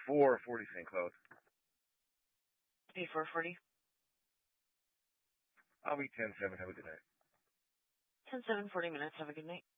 440 St. Cloud. Be 440. I'll be 10-7. Have a good night. 10-7, 40 minutes. Have a good night.